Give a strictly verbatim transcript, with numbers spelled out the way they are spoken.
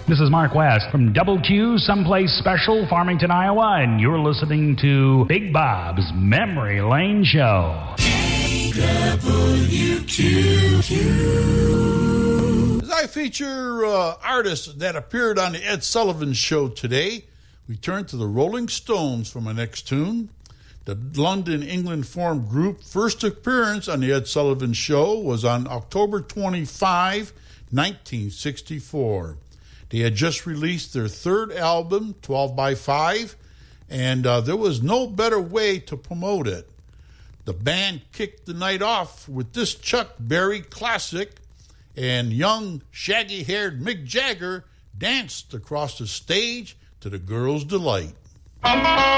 This is Mark West from Double Q, Someplace Special, Farmington, Iowa, and you're listening to Big Bob's Memory Lane Show. W Q Q. As I feature uh, artists that appeared on the Ed Sullivan Show today, we turn to the Rolling Stones for my next tune. The London, England formed group first appearance on the Ed Sullivan Show was on October twenty-fifth, nineteen sixty-four. They had just released their third album, twelve by five, and uh, there was no better way to promote it. The band kicked the night off with this Chuck Berry classic, and young, shaggy-haired Mick Jagger danced across the stage to the girls' delight.